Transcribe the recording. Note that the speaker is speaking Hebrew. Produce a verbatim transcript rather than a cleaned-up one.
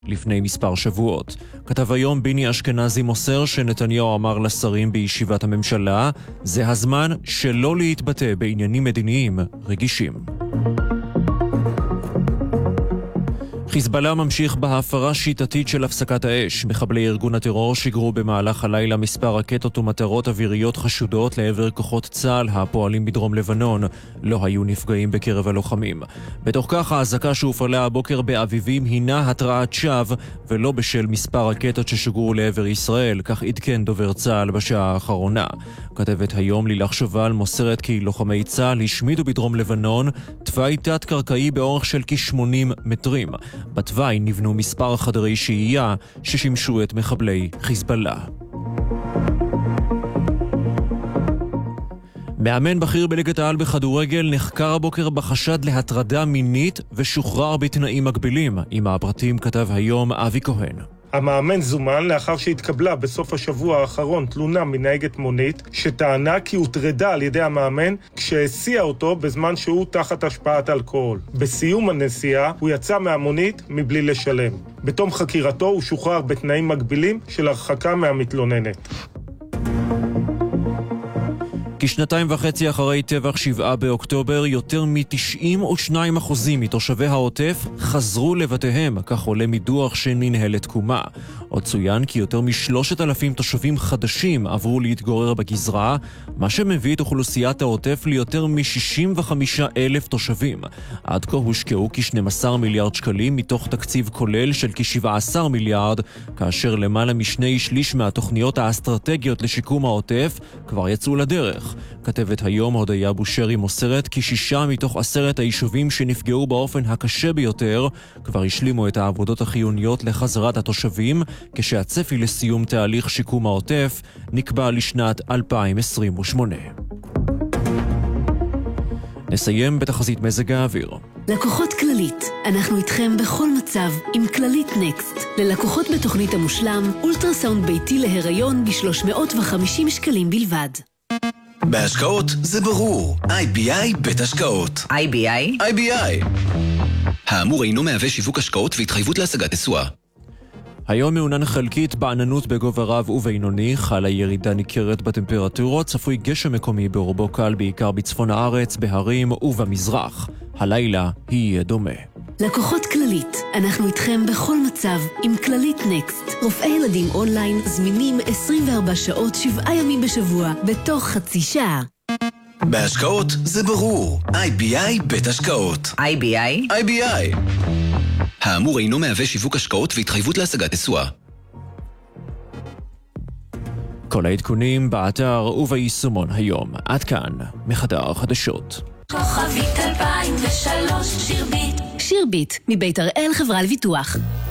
לפני מספר שבועות. כתב היום ביני אשכנזי מוסר שנתניהו אמר לשרים בישיבת הממשלה, זה הזמן שלא להתבטא בעניינים מדיניים רגישים. חיזבאללה ממשיך בהפרה שיטתית של הפסקת האש. מחבלי ארגון הטרור שיגרו במהלך הלילה מספר רקטות ומטרות אוויריות חשודות לעבר כוחות צה"ל הפועלים בדרום לבנון. לא היו נפגעים בקרב הלוחמים. בתוך כך ההזקה שהופעלה הבוקר באביבים הינה התרעת שווא ולא בשל מספר רקטות ששוגרו לעבר ישראל, כך עדכן דובר צה"ל בשעה האחרונה. כתבת היום לילך שובל מוסרת כי לוחמי צה"ל השמידו בדרום לבנון תוואי תת-קרקעי באורך של כ-שמונים מטרים. בתוואי נבנו מספר חדרי שהייה ששימשו את מחבלי חיזבאללה. מאמן בכיר בליגת העל בכדורגל נחקר הבוקר בחשד להטרדה מינית ושוחרר בתנאים מגבילים. עם הפרטים כתב היום אבי כהן. המאמן זומן לאחר שהתקבלה בסוף השבוע האחרון תלונה מנהגת מונית שטענה כי הוטרדה על ידי המאמן כשהסיע אותו בזמן שהוא תחת השפעת אלכוהול. בסיום הנסיעה הוא יצא מהמונית מבלי לשלם. בתום חקירתו הוא שוחרר בתנאים מגבילים של הרחקה מהמתלוננת. כשנתיים וחצי אחרי טבח שבעה באוקטובר, יותר מ-תשעים ושניים אחוז מתושבי העוטף חזרו לבתיהם, כך עולה מדוח שמנהלת תקומה. עוד צוין כי יותר משלושת אלפים תושבים חדשים עברו להתגורר בגזרה, מה שמביא את אוכלוסיית העוטף ליותר מ-שישים וחמישה אלף תושבים. עד כה הושקעו כ-שנים עשר מיליארד שקלים מתוך תקציב כולל של כ-שבעה עשר מיליארד, כאשר למעלה משני שליש מהתוכניות האסטרטגיות לשיקום העוטף כבר יצאו לדרך. כתבת היום הודיה בושרי מוסרת כי שישה מתוך עשרת היישובים שנפגעו באופן הקשה ביותר כבר השלימו את העבודות החיוניות לחזרת התושבים, כשהצפי לסיום תהליך שיקום העוטף נקבע לשנת אלפיים עשרים ושמונה. נסיים בתחזית מזג האוויר. לקוחות כללית, אנחנו איתכם בכל מצב עם כללית נקסט. ללקוחות בתוכנית המושלם, אולטרסאונד ביתי להיריון ב-שלוש מאות וחמישים שקלים בלבד. בהשקעות זה ברור. איי בי איי בית השקעות. איי בי איי? איי בי איי. האמור אינו מהווה שיווק השקעות והתחייבות להשגת תשואה. היום מעונן חלקית בעננות בגובה רב ובינוני, חלה ירידה ניכרת בטמפרטורות, צפוי גשם מקומי ברובו קל בעיקר בצפון הארץ, בהרים ובמזרח. הלילה יהיה דומה. לקוחות כללית, אנחנו איתכם בכל מצב עם כללית נקסט. רופאי ילדים אונליין זמינים עשרים וארבע שעות, שבעה ימים בשבוע, בתוך חצי שעה. בהשקעות זה ברור. איי בי איי בית השקעות. איי בי איי? איי בי איי. האמור אינו מהווה שיווק השקעות והתחייבות להשגת תשואה. כל העדכונים באתר וביישומון היום. עד כאן מחדר חדשות. כוכבית אלפיים ושלוש שירבית. שירבית מבית הראל חברה לביטוח.